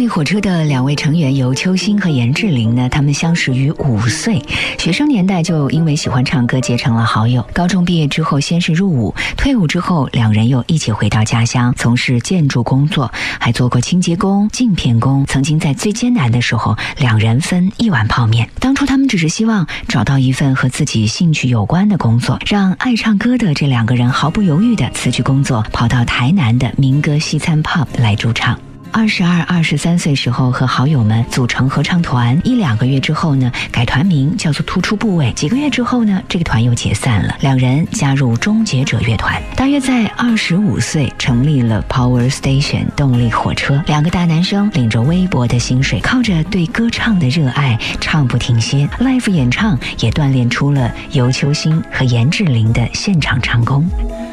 火车的两位成员尤秋兴和严志玲呢，他们相识于5岁，学生年代就因为喜欢唱歌结成了好友。高中毕业之后先是入伍，退伍之后两人又一起回到家乡从事建筑工作，还做过清洁工、镜片工。曾经在最艰难的时候，两人分1碗泡面。当初他们只是希望找到一份和自己兴趣有关的工作，让爱唱歌的这两个人毫不犹豫地辞去工作，跑到台南的民歌西餐 pub 来驻唱。22、23岁时候和好友们组成合唱团，1-2个月之后呢，改团名叫做突出部位。几个月之后呢，这个团又解散了，两人加入终结者乐团。大约在25岁成立了 Power Station 动力火车，两个大男生领着微薄的薪水，靠着对歌唱的热爱唱不停歇。Live 演唱也锻炼出了尤秋兴和严志玲的现场唱功。